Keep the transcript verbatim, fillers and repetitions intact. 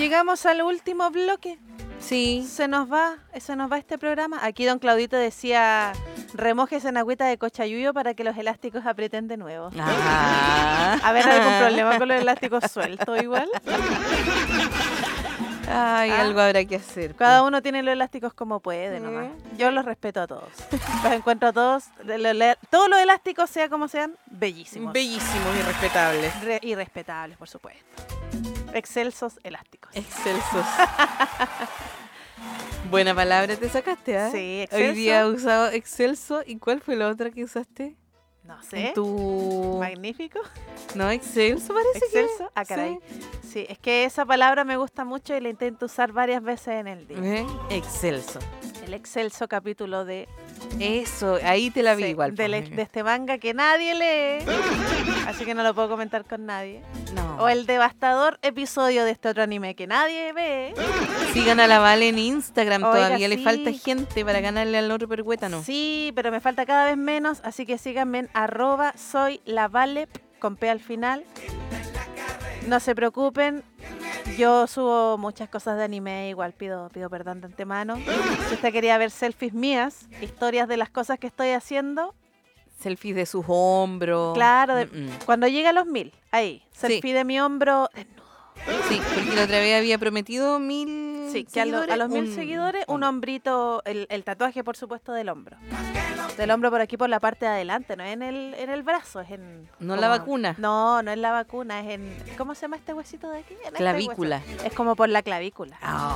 Llegamos al último bloque. Sí. Se nos va, se nos va este programa. Aquí don Claudito decía, remojes en agüita de cochayuyo para que los elásticos aprieten de nuevo. Ah. A ver, ¿algún problema con los elásticos sueltos igual? Ay, Ah. algo habrá que hacer. Cada uno tiene los elásticos como puede nomás. Yo los respeto a todos. Los encuentro a todos. le- le- Todos los elásticos, sea como sean, bellísimos. Bellísimos y respetables. Re- y respetables, por supuesto. Excelsos elásticos. Excelsos. Buena palabra te sacaste, ¿ah? Sí, excelso. Hoy día he usado excelso. ¿Y cuál fue la otra que usaste? No sé. En tu... Magnífico. No, excelso parece Excelso. que... Ah, caray. Sí. Sí, es que esa palabra me gusta mucho y la intento usar varias veces en el día. ¿Eh? Excelso. El excelso capítulo de, Eso, ahí te la vi sí, igual. del- pues. de este manga que nadie lee. Así que no lo puedo comentar con nadie. No. O el devastador episodio de este otro anime que nadie ve. Sigan a la Vale en Instagram, Oiga, todavía le sí. falta gente para ganarle al otro percuétano. Sí, pero me falta cada vez menos, así que síganme en arroba soy la Vale con P al final. No se preocupen, yo subo muchas cosas de anime, igual pido, pido perdón de antemano. Si usted quería ver selfies mías, historias de las cosas que estoy haciendo, Selfies de sus hombros. claro, de- Mm, mm. cuando llegue a los mil, ahí, selfie de mi hombro desnudo. Sí, porque la otra vez había prometido mil Sí, que a, lo- seguidores. a los mil un- seguidores, un un- hombrito, el, el tatuaje por supuesto del hombro. Del hombro por aquí, por la parte de adelante, no es en el, en el brazo, es en... No la vacuna. No, no es la vacuna, es en... ¿Cómo se llama este huesito de aquí? En este Clavícula. hueso. Es como por la clavícula. Ah.